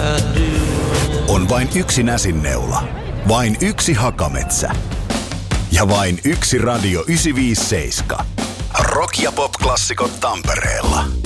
On vain yksi näsinneula, vain yksi hakametsä ja vain yksi Radio 957. Rock- ja pop-klassikot Tampereella.